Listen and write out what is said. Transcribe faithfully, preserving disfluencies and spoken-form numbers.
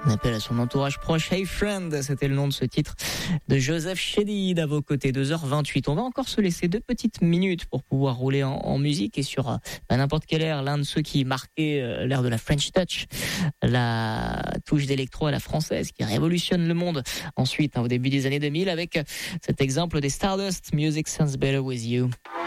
On appelle à son entourage proche Hey Friend, c'était le nom de ce titre de Joseph Chédid à vos côtés, deux heures vingt-huit. On va encore se laisser deux petites minutes pour pouvoir rouler en, en musique et sur euh, à n'importe quel air, l'un de ceux qui marquait euh, l'ère de la French Touch, la touche d'électro à la française qui révolutionne le monde. Ensuite, hein, au début des années deux mille avec cet exemple des Stardust, Music Sounds Better With You.